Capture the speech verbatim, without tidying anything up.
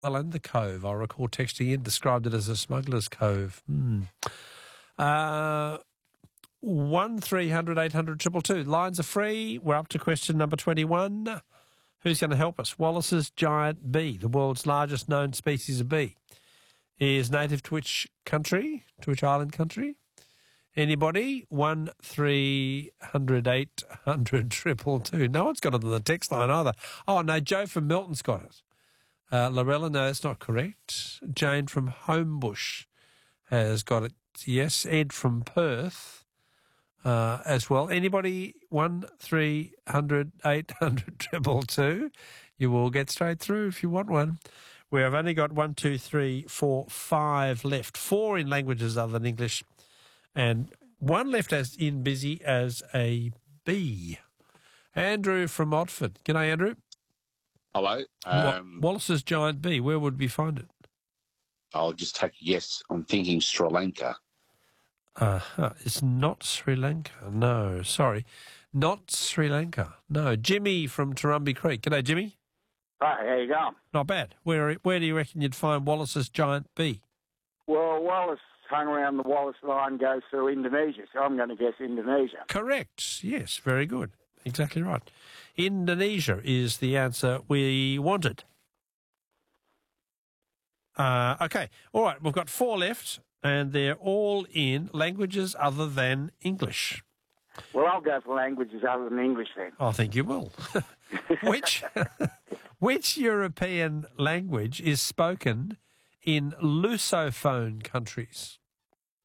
Well, and the Cove, I recall texting in, described it as a smuggler's cove. Hmm. Uh, one three hundred eight hundred two two two. Lines are free. We're up to question number twenty-one. Who's going to help us? Wallace's giant bee, the world's largest known species of bee, is native to which country? To which island country? Anybody? One three hundred eight hundred triple two. No one's got it on the text line either. Oh, no, Joe from Milton's got it. Uh, Lorella, no, that's not correct. Jane from Homebush has got it. Yes, Ed from Perth uh, as well. Anybody? One three hundred eight hundred triple two. You will get straight through if you want one. We have only got one, two, three, four, five left. Four in languages other than English, and one left as in busy as a bee. Andrew from Otford. G'day, Andrew. Hello. Um, Wallace's giant bee, where would we find it? I'll just take a guess. I'm thinking Sri Lanka. Uh-huh. It's not Sri Lanka. No, sorry. Not Sri Lanka. No. Jimmy from Turumbi Creek. G'day, Jimmy. Hi, how you going? Not bad. Where where do you reckon you'd find Wallace's giant bee? Well, Wallace hung around the Wallace line, goes through Indonesia, so I'm going to guess Indonesia. Correct. Yes, very good. Exactly right. Indonesia is the answer we wanted. Uh, okay. All right. We've got four left, and they're all in languages other than English. Well, I'll go for languages other than English then. I think you will. which, which European language is spoken in Lusophone countries?